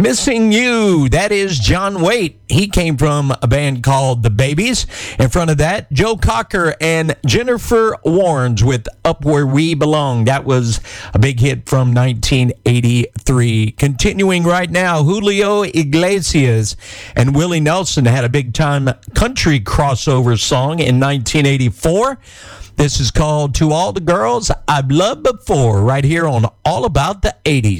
Missing You. That is John Waite. He came from a band called The Babies. In front of that, Joe Cocker and Jennifer Warnes with Up Where We Belong. That was a big hit from 1983. Continuing right now, Julio Iglesias and Willie Nelson had a big-time country crossover song in 1984. This is called To All the Girls I've Loved Before, right here on All About the 80s.